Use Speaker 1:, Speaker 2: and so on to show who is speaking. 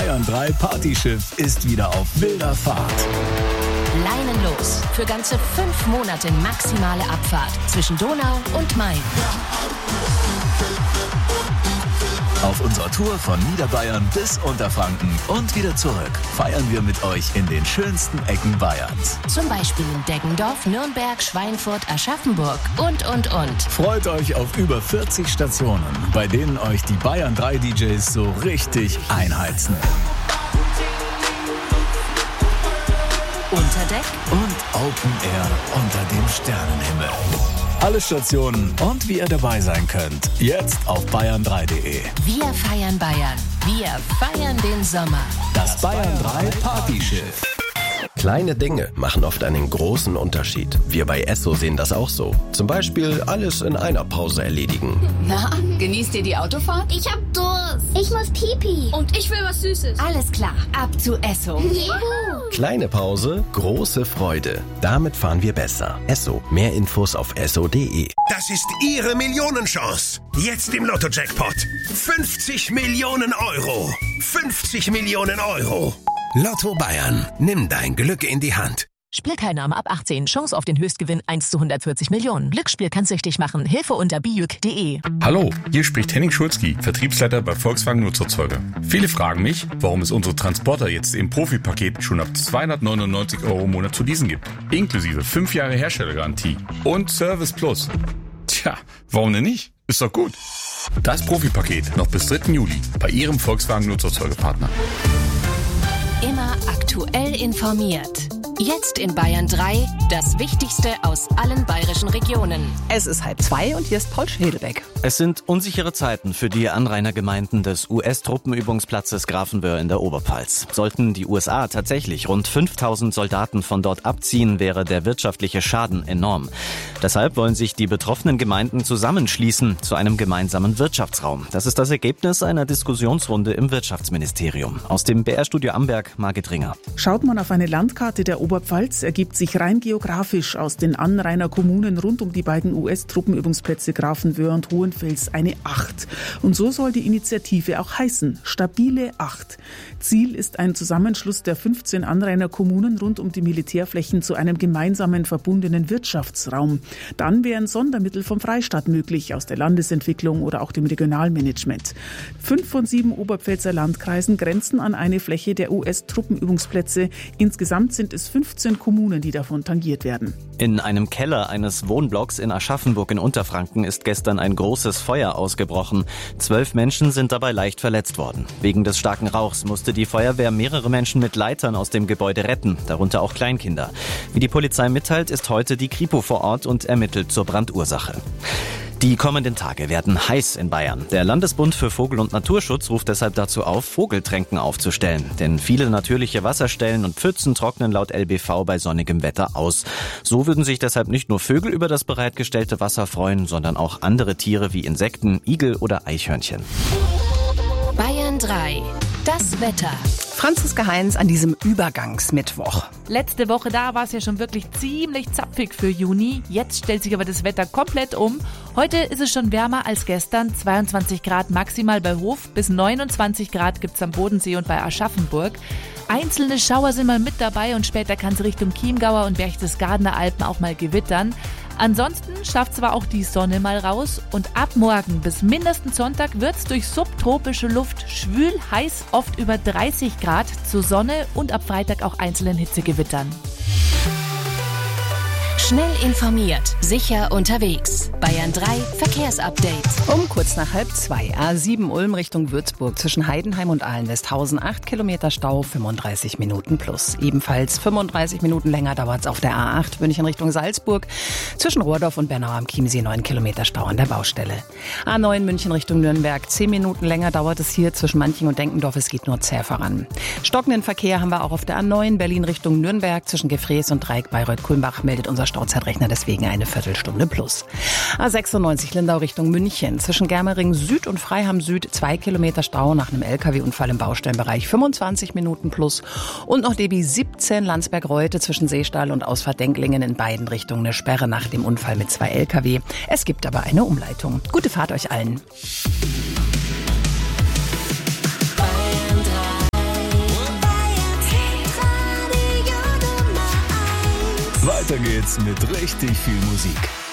Speaker 1: Bayern 3 Partyschiff ist wieder auf wilder Fahrt.
Speaker 2: Leinen los für ganze 5 Monate maximale Abfahrt zwischen Donau und Main.
Speaker 1: Auf unserer Tour von Niederbayern bis Unterfranken und wieder zurück feiern wir mit euch in den schönsten Ecken Bayerns.
Speaker 2: Zum Beispiel in Deggendorf, Nürnberg, Schweinfurt, Aschaffenburg und.
Speaker 1: Freut euch auf über 40 Stationen, bei denen euch die Bayern 3 DJs so richtig einheizen.
Speaker 2: Unterdeck
Speaker 1: Und Open Air unter dem Sternenhimmel. Alle Stationen und wie ihr dabei sein könnt, jetzt auf bayern3.de.
Speaker 2: Wir feiern Bayern. Wir feiern den Sommer.
Speaker 1: Das Bayern 3 Partyschiff.
Speaker 3: Kleine Dinge machen oft einen großen Unterschied. Wir bei Esso sehen das auch so. Zum Beispiel alles in einer Pause erledigen.
Speaker 4: Na, genießt ihr die Autofahrt?
Speaker 5: Ich hab Durst. Ich muss Pipi.
Speaker 6: Und ich will was Süßes.
Speaker 4: Alles klar, ab zu Esso.
Speaker 5: Juhu.
Speaker 3: Kleine Pause, große Freude. Damit fahren wir besser. Esso. Mehr Infos auf esso.de.
Speaker 7: Das ist Ihre Millionenchance. Jetzt im Lotto-Jackpot. 50 Millionen Euro. 50 Millionen Euro. Lotto Bayern. Nimm dein Glück in die Hand.
Speaker 8: Spielteilnahme ab 18. Chance auf den Höchstgewinn 1 zu 140 Millionen. Glücksspiel kann süchtig machen. Hilfe unter bijuk.de.
Speaker 9: Hallo, hier spricht Henning Schulzki, Vertriebsleiter bei Volkswagen Nutzerzeuger. Viele fragen mich, warum es unsere Transporter jetzt im Profipaket schon ab 299 € im Monat zu leasen gibt. Inklusive 5 Jahre Herstellergarantie und Service Plus. Tja, warum denn nicht? Ist doch gut. Das Profipaket noch bis 3. Juli bei Ihrem Volkswagen Nutzerzeugerpartner.
Speaker 2: Immer aktuell informiert. Jetzt in Bayern 3 das Wichtigste aus allen bayerischen Regionen.
Speaker 10: Es ist 1:30 und hier ist Paul Schädelbeck.
Speaker 11: Es sind unsichere Zeiten für die Anrainergemeinden des US-Truppenübungsplatzes Grafenwöhr in der Oberpfalz. Sollten die USA tatsächlich rund 5000 Soldaten von dort abziehen, wäre der wirtschaftliche Schaden enorm. Deshalb wollen sich die betroffenen Gemeinden zusammenschließen zu einem gemeinsamen Wirtschaftsraum. Das ist das Ergebnis einer Diskussionsrunde im Wirtschaftsministerium. Aus dem BR-Studio Amberg, Margit Ringer.
Speaker 12: Schaut man auf eine Landkarte der Oberpfalz, ergibt sich rein geografisch aus den Anrainerkommunen rund um die beiden US-Truppenübungsplätze Grafenwöhr und Hohenfels eine 8. Und so soll die Initiative auch heißen, stabile 8. Ziel ist ein Zusammenschluss der 15 Anrainerkommunen rund um die Militärflächen zu einem gemeinsamen verbundenen Wirtschaftsraum. Dann wären Sondermittel vom Freistaat möglich, aus der Landesentwicklung oder auch dem Regionalmanagement. 5 von 7 Oberpfälzer Landkreisen grenzen an eine Fläche der US-Truppenübungsplätze. Insgesamt sind es 15 Kommunen, die davon tangiert werden.
Speaker 11: In einem Keller eines Wohnblocks in Aschaffenburg in Unterfranken ist gestern ein großes Feuer ausgebrochen. 12 Menschen sind dabei leicht verletzt worden. Wegen des starken Rauchs musste die Feuerwehr mehrere Menschen mit Leitern aus dem Gebäude retten, darunter auch Kleinkinder. Wie die Polizei mitteilt, ist heute die Kripo vor Ort und ermittelt zur Brandursache. Die kommenden Tage werden heiß in Bayern. Der Landesbund für Vogel- und Naturschutz ruft deshalb dazu auf, Vogeltränken aufzustellen. Denn viele natürliche Wasserstellen und Pfützen trocknen laut LBV bei sonnigem Wetter aus. So würden sich deshalb nicht nur Vögel über das bereitgestellte Wasser freuen, sondern auch andere Tiere wie Insekten, Igel oder Eichhörnchen.
Speaker 2: Bayern 3. Das Wetter.
Speaker 10: Franziska Heinz an diesem Übergangsmittwoch.
Speaker 13: Letzte Woche da war es ja schon wirklich ziemlich zapfig für Juni. Jetzt stellt sich aber das Wetter komplett um. Heute ist es schon wärmer als gestern. 22 Grad maximal bei Hof, bis 29 Grad gibt's am Bodensee und bei Aschaffenburg. Einzelne Schauer sind mal mit dabei und später kann es Richtung Chiemgauer und Berchtesgadener Alpen auch mal gewittern. Ansonsten schafft zwar auch die Sonne mal raus und ab morgen bis mindestens Sonntag wird's durch subtropische Luft schwül heiß, oft über 30 Grad zur Sonne und ab Freitag auch einzelnen Hitzegewittern.
Speaker 2: Schnell informiert, sicher unterwegs. Bayern 3 Verkehrsupdate.
Speaker 10: Um kurz nach 1:30. A7 Ulm Richtung Würzburg zwischen Heidenheim und Ahlen-Westhausen 8 Kilometer Stau, 35 Minuten plus. Ebenfalls 35 Minuten länger dauert es auf der A8 München Richtung Salzburg. Zwischen Rohrdorf und Bernau am Chiemsee 9 Kilometer Stau an der Baustelle. A9 München Richtung Nürnberg 10 Minuten länger dauert es hier zwischen Manching und Denkendorf. Es geht nur zäh voran. Stockenden Verkehr haben wir auch auf der A9 Berlin Richtung Nürnberg zwischen Gefrees und Dreieck Bayreuth-Kulmbach meldet unser Stauzeitrechner deswegen eine Viertelstunde plus. A96 Lindau Richtung München zwischen Germering Süd und Freiham Süd 2 Kilometer Stau nach einem LKW-Unfall im Baustellenbereich 25 Minuten plus. Und noch DB 17 Landsberg-Reute zwischen Seestall und Ausfahrt Denklingen in beiden Richtungen eine Sperre nach dem Unfall mit 2 LKW. Es gibt aber eine Umleitung. Gute Fahrt euch allen.
Speaker 2: Bayern 3
Speaker 1: Weiter geht's mit richtig viel Musik.